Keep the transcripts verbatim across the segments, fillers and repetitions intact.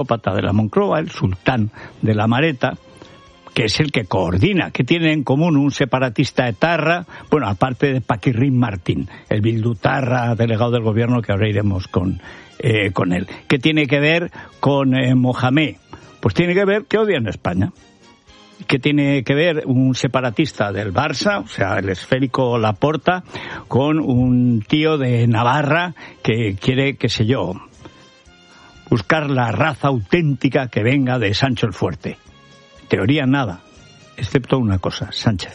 psicópata de la Moncloa, el sultán de la Mareta, que es el que coordina, que tiene en común un separatista etarra, bueno, aparte de Paquirrín Martín, el bildutarra delegado del gobierno, que ahora iremos con, eh, con él. ¿Qué tiene que ver con eh, Mohamed? Pues tiene que ver que odian a España. ¿Qué tiene que ver un separatista del Barça, o sea, el esférico Laporta, con un tío de Navarra que quiere, qué sé yo, buscar la raza auténtica que venga de Sancho el Fuerte? En teoría nada, excepto una cosa: Sánchez.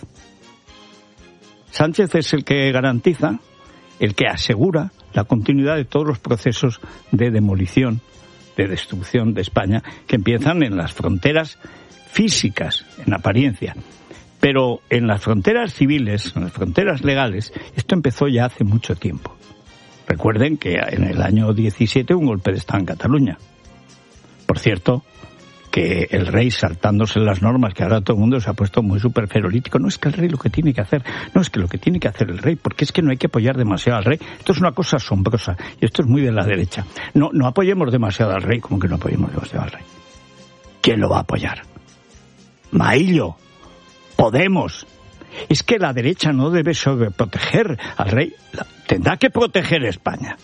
Sánchez es el que garantiza, el que asegura la continuidad de todos los procesos de demolición, de destrucción de España, que empiezan en las fronteras físicas, en apariencia, pero en las fronteras civiles, en las fronteras legales, esto empezó ya hace mucho tiempo. Recuerden que en el año diecisiete un golpe de Estado en Cataluña. Por cierto, que el rey, saltándose las normas, que ahora todo el mundo se ha puesto muy superferolítico, no es que el rey lo que tiene que hacer, no es que lo que tiene que hacer el rey, porque es que no hay que apoyar demasiado al rey. Esto es una cosa asombrosa, y esto es muy de la derecha. No, no apoyemos demasiado al rey, como que no apoyemos demasiado al rey. ¿Quién lo va a apoyar? Maillo, Podemos. Es que la derecha no debe sobreproteger al rey, tendrá que proteger a España.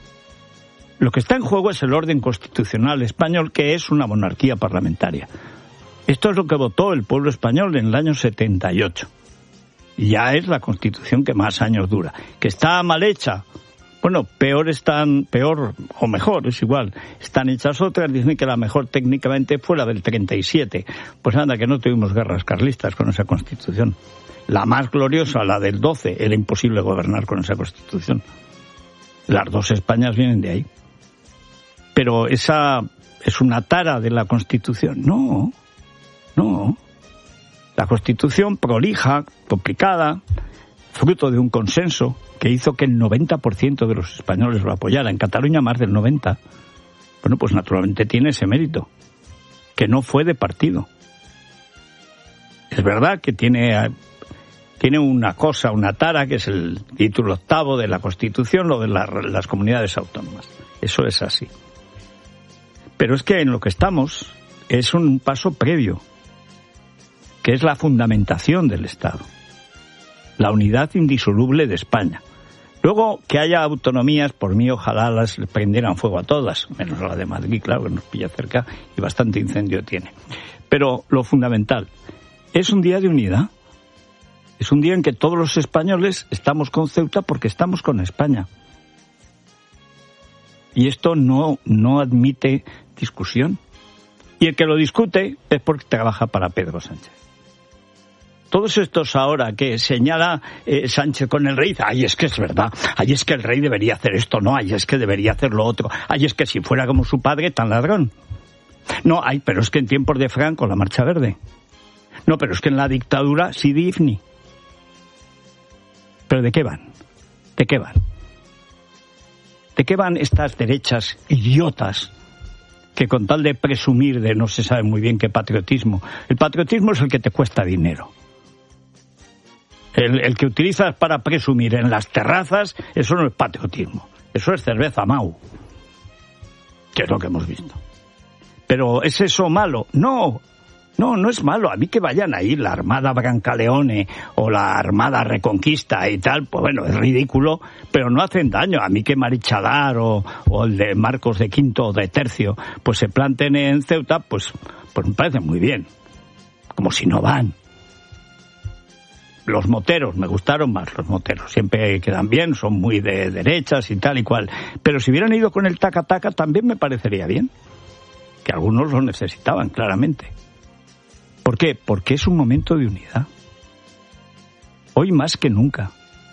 Lo que está en juego es el orden constitucional español, que es una monarquía parlamentaria. Esto es lo que votó el pueblo español en el año setenta y ocho. Y ya es la constitución que más años dura. ¿Que está mal hecha? Bueno, peor están, peor o mejor, es igual. Están hechas otras, dicen que la mejor técnicamente fue la del treinta y siete. Pues anda, que no tuvimos guerras carlistas con esa constitución. La más gloriosa, la del doce, era imposible gobernar con esa constitución. Las dos Españas vienen de ahí. Pero esa es una tara de la Constitución. No, no. La Constitución prolija, complicada, fruto de un consenso que hizo que el noventa por ciento de los españoles lo apoyara. En Cataluña más del noventa por ciento. Bueno, pues naturalmente tiene ese mérito, que no fue de partido. Es verdad que tiene, tiene una cosa, una tara, que es el título octavo de la Constitución, lo de la, las comunidades autónomas. Eso es así. Pero es que en lo que estamos es un paso previo, que es la fundamentación del Estado, la unidad indisoluble de España. Luego, que haya autonomías, por mí ojalá las prendieran fuego a todas, menos la de Madrid, claro, que nos pilla cerca y bastante incendio tiene. Pero lo fundamental, es un día de unidad, es un día en que todos los españoles estamos con Ceuta porque estamos con España. Y esto no, no admite discusión. Y el que lo discute es porque trabaja para Pedro Sánchez. Todos estos ahora que señala eh, Sánchez con el rey, ay, es que es verdad, ay, es que el rey debería hacer esto, no, ay, es que debería hacer lo otro, ay, es que si fuera como su padre, tan ladrón. No, ay, pero es que en tiempos de Franco, la Marcha Verde. No, pero es que en la dictadura, sí, D I F N I. ¿Pero de qué van? ¿De qué van? ¿De qué van estas derechas idiotas que con tal de presumir de no se sabe muy bien qué patriotismo? El patriotismo es el que te cuesta dinero. El, el que utilizas para presumir en las terrazas, eso no es patriotismo. Eso es cerveza Mau, que es lo que hemos visto. Pero ¿es eso malo? No, no, no es malo. A mí que vayan ahí la Armada Brancaleone o la Armada Reconquista y tal, pues bueno, es ridículo, pero no hacen daño. A mí que Marichalar o, o el de Marcos de Quinto o de Tercio, pues se planten en Ceuta, pues, pues me parece muy bien. Como si no van. Los moteros, me gustaron más los moteros, siempre quedan bien, son muy de derechas y tal y cual. Pero si hubieran ido con el taca-taca también me parecería bien. Que algunos lo necesitaban, claramente. ¿Por qué? Porque es un momento de unidad. Hoy más que nunca.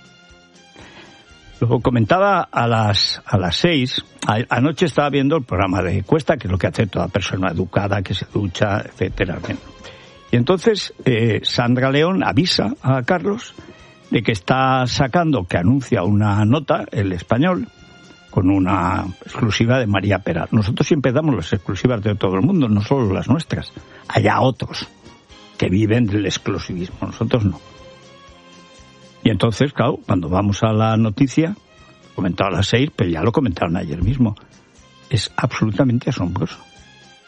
Lo comentaba a las a las seis. A, anoche estaba viendo el programa de Cuesta, que es lo que hace toda persona educada, que se ducha, etcétera. Y entonces eh, Sandra León avisa a Carlos de que está sacando, que anuncia una nota, El Español, con una exclusiva de María Pera. Nosotros siempre damos las exclusivas de todo el mundo, no solo las nuestras. Hay otros que viven del exclusivismo, nosotros no. Y entonces, claro, cuando vamos a la noticia, comentaba a las seis, pero ya lo comentaron ayer mismo, es absolutamente asombroso.